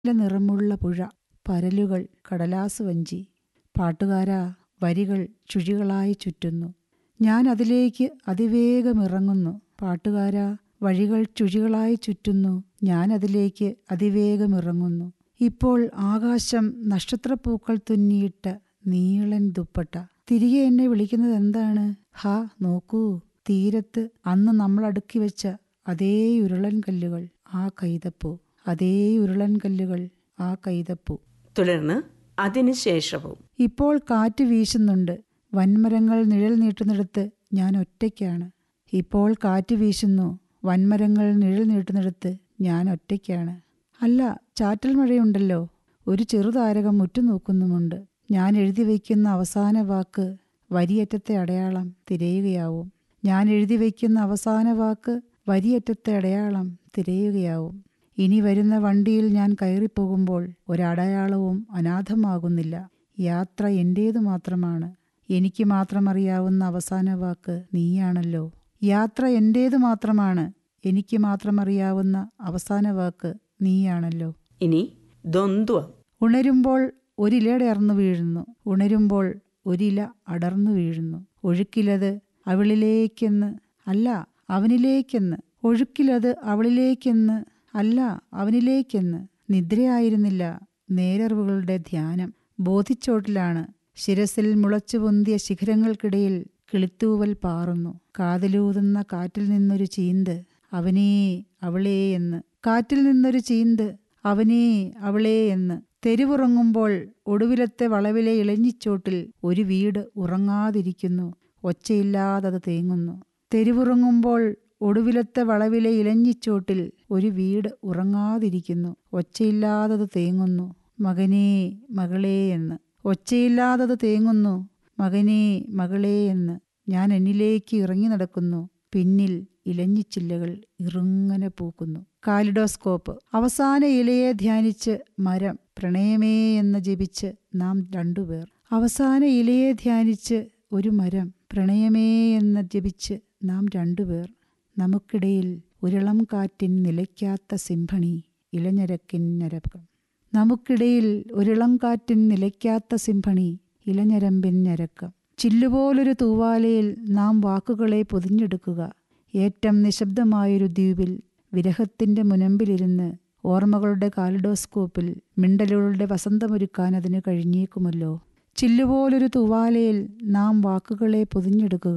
നിറമുള്ള പുഴ, പരലുകൾ, കടലാസ് വഞ്ചി. പാട്ടുകാരാ, വരികൾ ചുഴികളായി ചുറ്റുന്നു. ഞാൻ അതിലേക്ക് അതിവേഗമിറങ്ങുന്നു. പാട്ടുകാരാ, വഴികൾ ചുഴികളായി ചുറ്റുന്നു. ഞാൻ അതിലേക്ക് അതിവേഗമിറങ്ങുന്നു. ഇപ്പോൾ ആകാശം നക്ഷത്രപ്പൂക്കൾ തുന്നിയിട്ട നീളൻ ദുപ്പട്ട. തിരികെ എന്നെ വിളിക്കുന്നത് എന്താണ്? ഹാ, നോക്കൂ, തീരത്ത് അന്ന് നമ്മൾ അടുക്കി വെച്ച അതേ ഉരുളൻ കല്ലുകൾ, ആ കൈതപ്പൂ. അതേ ഉരുളൻ കല്ലുകൾ, ആ കൈതപ്പൂ. തുടർന്ന് അതിനുശേഷവും. ഇപ്പോൾ കാറ്റ് വീശുന്നുണ്ട്. വൻമരങ്ങൾ നിഴൽ നീട്ടുന്നിടത്ത് ഞാൻ ഒറ്റയ്ക്കാണ്. ഇപ്പോൾ കാറ്റ് വീശുന്നു. വൻമരങ്ങൾ നിഴൽ നീട്ടുന്നിടത്ത് ഞാൻ ഒറ്റയ്ക്കാണ്. അല്ല, ചാറ്റൽ മഴയുണ്ടല്ലോ. ഒരു ചെറുതാരകം ഉറ്റുനോക്കുന്നുമുണ്ട്. ഞാൻ എഴുതി വയ്ക്കുന്ന അവസാന വാക്ക് വരിയറ്റത്തെ അടയാളം തിരയുകയാവും. ഞാൻ എഴുതി വയ്ക്കുന്ന അവസാന വാക്ക് വരിയറ്റത്തെ അടയാളം തിരയുകയാവും. ഇനി വരുന്ന വണ്ടിയിൽ ഞാൻ കയറിപ്പോകുമ്പോൾ ഒരടയാളവും അനാഥമാകുന്നില്ല. യാത്ര എൻ്റേതു മാത്രമാണ്. എനിക്ക് മാത്രം അറിയാവുന്ന അവസാന വാക്ക് നീയാണല്ലോ. യാത്ര എൻ്റേതു മാത്രമാണ്. എനിക്ക് മാത്രം അറിയാവുന്ന അവസാന വാക്ക് നീയാണല്ലോ. ഇനി ദ്വന്ദ്വം. ഉണരുമ്പോൾ ഒരില അടർന്നു വീഴുന്നു. ഉണരുമ്പോൾ ഒരില അടർന്നു വീഴുന്നു. ഒഴുക്കിലത് അവളിലേക്കെന്ന് അല്ല അവനിലേക്കെന്ന്. ഒഴുക്കിലത് അവളിലേക്കെന്ന് അല്ല അവനിലേക്കെന്ന്. നിദ്രയായിരുന്നില്ല, നേരറിവുകളുടെ ധ്യാനം. ബോധിച്ചോട്ടിലാണ്. ശിരസിൽ മുളച്ചു പൊന്തിയ ശിഖരങ്ങൾക്കിടയിൽ കിളിത്തൂവൽ പാറുന്നു. കാതിലൂതുന്ന കാറ്റിൽ നിന്നൊരു ചീന്ത്, അവനേ അവളേ എന്ന്. കാറ്റിൽ നിന്നൊരു ചീന്ത്, അവനേ അവളേ എന്ന്. തെരുവുറങ്ങുമ്പോൾ ഒടുവിലത്തെ വളവിലെ ഇളഞ്ഞിച്ചോട്ടിൽ ഒരു വീട് ഉറങ്ങാതിരിക്കുന്നു. ഒച്ചയില്ലാതത് തേങ്ങുന്നു. തെരുവുറങ്ങുമ്പോൾ ഒടുവിലത്തെ വളവിലെ ഇലഞ്ഞിച്ചോട്ടിൽ ഒരു വീട് ഉറങ്ങാതിരിക്കുന്നു. ഒച്ചയില്ലാതത് തേങ്ങുന്നു. മകനേ മകളേ എന്ന്. ഒച്ചയില്ലാതത് തേങ്ങുന്നു. മകനേ മകളേ എന്ന്. ഞാൻ എന്നിലേക്ക് ഇറങ്ങി നടക്കുന്നു. പിന്നിൽ ഇലഞ്ഞിച്ചില്ലകൾ ഇറുങ്ങനെ പൂക്കുന്നു. കാലിഡോസ്കോപ്പ്. അവസാന ഇലയെ ധ്യാനിച്ച് മരം. പ്രണയമേ എന്ന് ജപിച്ച് നാം രണ്ടുപേർ. അവസാന ഇലയെ ധ്യാനിച്ച് ഒരു മരം. പ്രണയമേ എന്ന് ജപിച്ച് നാം രണ്ടുപേർ. നമുക്കിടയിൽ ഒരിളം കാറ്റിൻ നിലയ്ക്കാത്ത സിംഫണി, ഇലഞ്ഞരക്കിൻ ഞരക്കം. നമുക്കിടയിൽ ഒരിളം കാറ്റിൻ നിലയ്ക്കാത്ത സിംഫണി, ഇലഞ്ഞരമ്പിൻ ഞരക്കം. ചില്ലുപോലൊരു തൂവാലയിൽ നാം വാക്കുകളെ പൊതിഞ്ഞെടുക്കുക. ഏറ്റം നിശബ്ദമായൊരു ദ്വീപിൽ വിരഹത്തിൻ്റെ മുനമ്പിലിരുന്ന് ഓർമ്മകളുടെ കാലിഡോസ്കോപ്പിൽ മിണ്ടലുകളുടെ വസന്തമൊരുക്കാൻ അതിന് കഴിഞ്ഞേക്കുമല്ലോ. ചില്ലുപോലൊരു തൂവാലയിൽ നാം വാക്കുകളെ പൊതിഞ്ഞെടുക്കുക.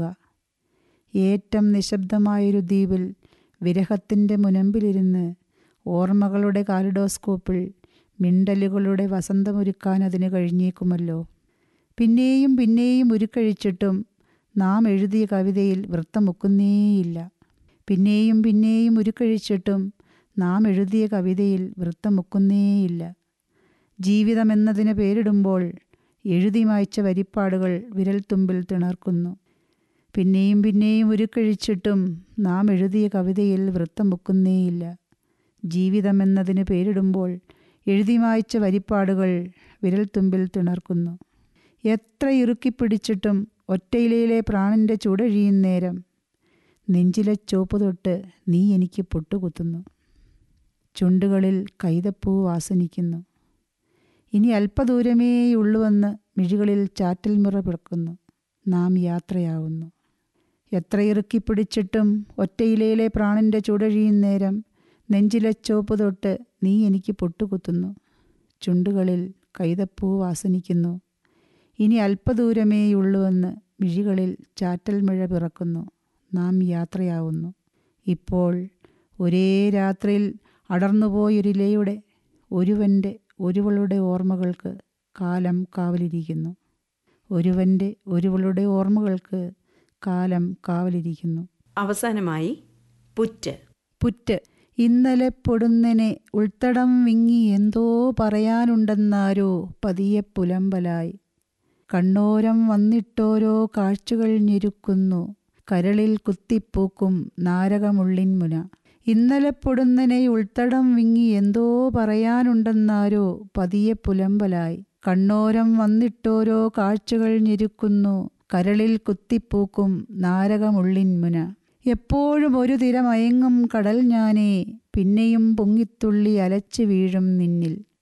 ഏറ്റം നിശബ്ദമായൊരു ദ്വീപിൽ വിരഹത്തിൻ്റെ മുനമ്പിലിരുന്ന് ഓർമ്മകളുടെ കാലിഡോസ്കോപ്പിൽ മിണ്ടലുകളുടെ വസന്തമൊരുക്കാൻ അതിന് കഴിഞ്ഞേക്കുമല്ലോ. പിന്നെയും പിന്നെയും ഉരുക്കഴിച്ചിട്ടും നാം എഴുതിയ കവിതയിൽ വൃത്തമൊക്കുന്നേയില്ല. പിന്നെയും പിന്നെയും ഉരുക്കഴിച്ചിട്ടും നാം എഴുതിയ കവിതയിൽ വൃത്തമൊക്കുന്നേയില്ല. ജീവിതമെന്നതിന് പേരിടുമ്പോൾ എഴുതി മായ്ച്ച വരിപ്പാടുകൾ വിരൽത്തുമ്പിൽ തിണർക്കുന്നു. പിന്നെയും പിന്നെയും ഉരുക്കഴിച്ചിട്ടും നാം എഴുതിയ കവിതയിൽ വൃത്തമൊക്കുന്നേയില്ല. ജീവിതമെന്നതിന് പേരിടുമ്പോൾ എഴുതി മായ്ച്ച വരിപ്പാടുകൾ വിരൽത്തുമ്പിൽ തിണർക്കുന്നു. എത്ര ഇറുക്കിപ്പിടിച്ചിട്ടും ഒറ്റയിലയിലെ പ്രാണൻ്റെ ചുടഴിയും നേരം നെഞ്ചിലെ ചോപ്പ് തൊട്ട് നീ എനിക്ക് പൊട്ടുകുത്തുന്നു. ചുണ്ടുകളിൽ കൈതപ്പൂ വാസനിക്കുന്നു. ഇനി അല്പദൂരമേയുള്ളുവെന്ന് മിഴികളിൽ ചാറ്റൽ മുറ പിറക്കുന്നു. നാം യാത്രയാവുന്നു. എത്ര ഇറുക്കിപ്പിടിച്ചിട്ടും ഒറ്റയിലയിലെ പ്രാണൻ്റെ ചുടഴിയും നേരം നെഞ്ചിലെ ചോപ്പ് തൊട്ട് നീ എനിക്ക് പൊട്ടുകുത്തുന്നു. ചുണ്ടുകളിൽ കൈതപ്പൂ വാസനിക്കുന്നു. ഇനി അല്പദൂരമേയുള്ളുവെന്ന് മിഴികളിൽ ചാറ്റൽ മഴ പിറക്കുന്നു. നാം യാത്രയാവുന്നു. ഇപ്പോൾ ഒരേ രാത്രിയിൽ അടർന്നുപോയൊരിലയുടെ ഒരുവൻ്റെ ഒരുവളുടെ ഓർമ്മകൾക്ക് കാലം കാവലിരിക്കുന്നു. ഒരുവൻ്റെ ഒരുവളുടെ ഓർമ്മകൾക്ക് കാലം കാവലിരിക്കുന്നു. അവസാനമായി പുറ്റ്. പുറ്റ്. ഇന്നലെ പൊടുന്നനെ ഉൾത്തടം വിങ്ങി എന്തോ പറയാനുണ്ടെന്നാരോ പതിയെ പുലമ്പലായി. കണ്ണോരം വന്നിട്ടോരോ കാഴ്ചകൾ ഞെരുക്കുന്നു. കരളിൽ കുത്തിപ്പൂക്കും നാരകമുള്ളിൻ മുന. ഇന്നലെ പൊടുന്നനെ ഉൾത്തടം വിങ്ങി എന്തോ പറയാനുണ്ടെന്നാരോ പതിയെ പുലമ്പലായി. കണ്ണോരം വന്നിട്ടോരോ കാഴ്ചകൾ ഞെരുക്കുന്നു. കരളിൽ കുത്തിപ്പൂക്കും നാരകമുള്ളിൻ മുന. എപ്പോഴും ഒരു തിര മയങ്ങും കടൽ ഞാനേ, പിന്നെയും പൊങ്ങിത്തുള്ളി അലച്ചു വീഴും നിന്നിൽ.